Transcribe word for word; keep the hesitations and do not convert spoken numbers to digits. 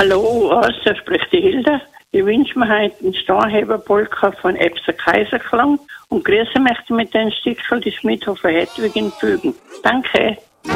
Hallo, Asa, spricht die Hilda. Ich wünsche mir heute einen Starheber-Polka von Ebser Kaiserklang und grüße möchte mit den Stickel die Schmidhofer Hedwig in Fügen. Danke.